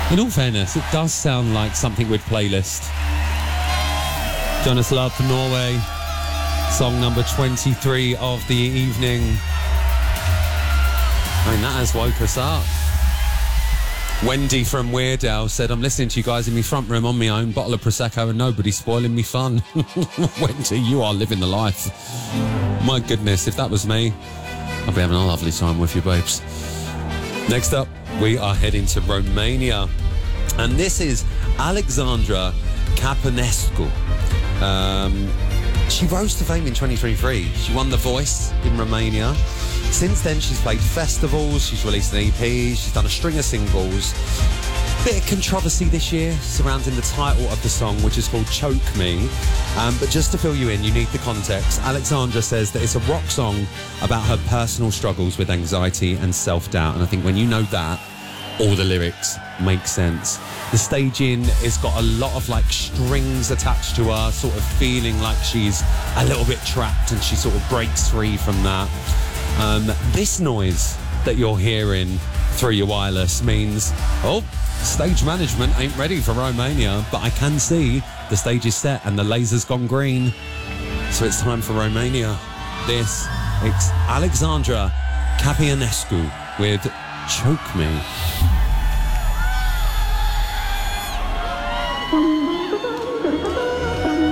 In all fairness, it does sound like something we'd playlist. Jonas Love from Norway, song number 23 of the evening. I mean, that has woke us up. Wendy from Weird Al said, I'm listening to you guys in my front room on my own, bottle of Prosecco and nobody spoiling me fun. Wendy, you are living the life. My goodness, if that was me, I'd be having a lovely time with you, babes. Next up, we are heading to Romania. And this is Alexandra Capanescu. She rose to fame in 2023. She won The Voice in Romania. Since then, she's played festivals, she's released an EP, she's done a string of singles. Bit of controversy this year surrounding the title of the song, which is called Choke Me. But just to fill you in, you need the context. Alexandra says that it's a rock song about her personal struggles with anxiety and self-doubt. And I think when you know that, all the lyrics make sense. The staging has got a lot of like strings attached to her, sort of feeling like she's a little bit trapped and she sort of breaks free from that. This noise that you're hearing through your wireless means, oh, stage management ain't ready for Romania, but I can see the stage is set and the laser's gone green. So it's time for Romania. It's Alexandra Capanescu with Choke Me.